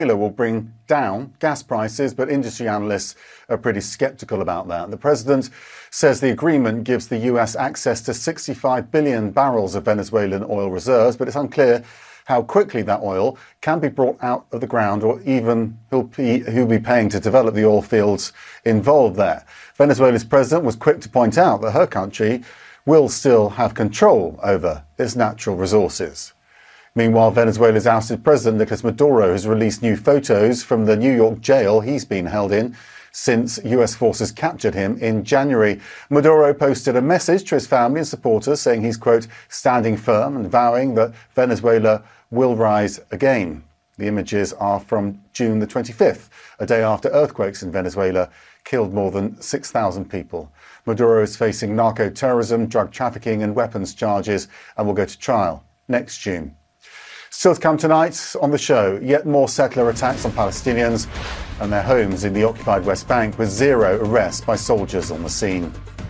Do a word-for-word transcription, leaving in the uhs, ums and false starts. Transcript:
will bring down gas prices, but industry analysts are pretty sceptical about that. The president says the agreement gives the U S access to sixty-five billion barrels of Venezuelan oil reserves, but it's unclear how quickly that oil can be brought out of the ground or even who'll be, who'll be paying to develop the oil fields involved there. Venezuela's president was quick to point out that her country will still have control over its natural resources. Meanwhile, Venezuela's ousted president, Nicolas Maduro, has released new photos from the New York jail he's been held in since U S forces captured him in January. Maduro posted a message to his family and supporters saying he's, quote, standing firm and vowing that Venezuela will rise again. The images are from June the twenty-fifth, a day after earthquakes in Venezuela killed more than six thousand people. Maduro is facing narco-terrorism, drug trafficking and weapons charges and will go to trial next June. Still to come tonight on the show, yet more settler attacks on Palestinians and their homes in the occupied West Bank with zero arrests by soldiers on the scene.